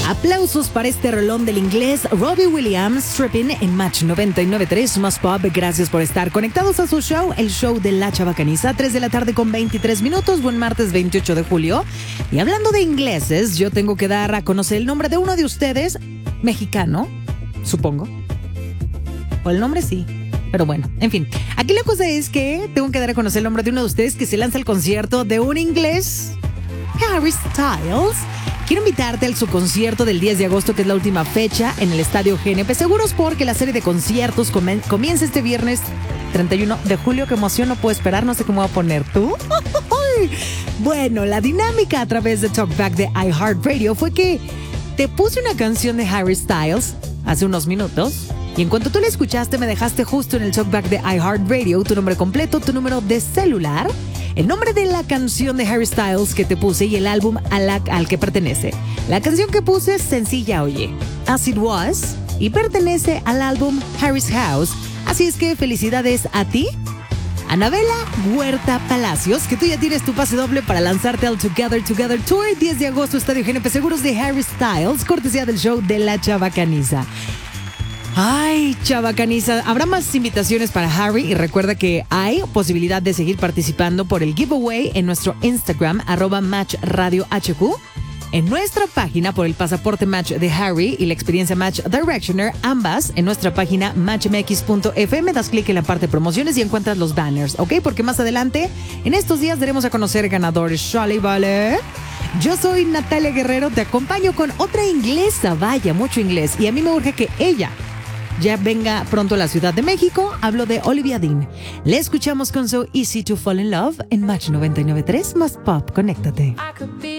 Aplausos para este rolón del inglés Robbie Williams, Tripping en Match 99.3 Más Pop. Gracias por estar conectados a su show, el show de La Chabacaniza, 3 de la tarde con 23 minutos, buen martes 28 de julio. Y hablando de ingleses, yo tengo que dar a conocer el nombre de uno de ustedes, mexicano, supongo. O el nombre sí, pero bueno, en fin. Aquí la cosa es que tengo que dar a conocer el nombre de uno de ustedes que se lanza al concierto de un inglés, Harry Styles. Quiero invitarte a su concierto del 10 de agosto, que es la última fecha, en el Estadio GNP Seguros, porque la serie de conciertos comienza este viernes 31 de julio. ¡Qué emoción! No puedo esperar, no sé cómo voy a poner tú. Bueno, la dinámica a través de Talkback de iHeartRadio fue que te puse una canción de Harry Styles hace unos minutos, y en cuanto tú la escuchaste, me dejaste justo en el Talkback de iHeartRadio tu nombre completo, tu número de celular, el nombre de la canción de Harry Styles que te puse y el álbum al que pertenece. La canción que puse es sencilla, oye, As It Was, y pertenece al álbum Harry's House. Así es que felicidades a ti, Anabela Huerta Palacios, que tú ya tienes tu pase doble para lanzarte al Together Tour, 10 de agosto, Estadio GNP Seguros de Harry Styles, cortesía del show de La Chabacaniza. Ay, Chabacaniza, habrá más invitaciones para Harry y recuerda que hay posibilidad de seguir participando por el giveaway en nuestro Instagram, @MatchRadioHQ, en nuestra página por el pasaporte Match de Harry y la experiencia Match Directioner, ambas en nuestra página matchmx.fm. Das clic en la parte de promociones y encuentras los banners, ¿ok? Porque más adelante, en estos días, daremos a conocer ganadores. Shally, ¿vale? Yo soy Natalia Guerrero, te acompaño con otra inglesa, vaya, mucho inglés, y a mí me urge que ella ya venga pronto a la Ciudad de México. Hablo de Olivia Dean. Le escuchamos con So Easy to Fall in Love en Match 99.3 Más Pop. Conéctate.